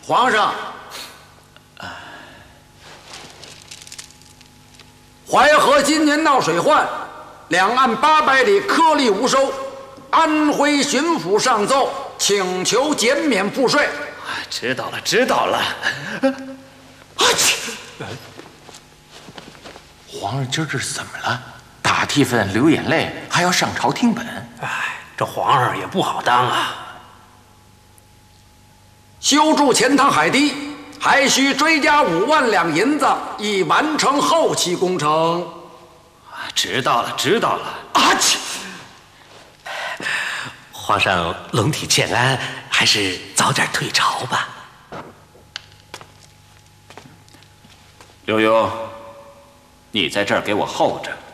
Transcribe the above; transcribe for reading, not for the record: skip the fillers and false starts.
皇上，淮河今年闹水患，两岸800里颗粒无收。安徽巡抚上奏，请求减免赋税。 知道了，知道了。 皇上今儿这是怎么了？大替分流眼泪，还要上朝听本。 哎，这皇上也不好当啊。 修筑钱塘海堤，还需追加5万两银子，以完成后期工程。 知道了，知道了。 皇上龙体欠安，还是早点退朝吧。 刘墉，你在这儿给我候着。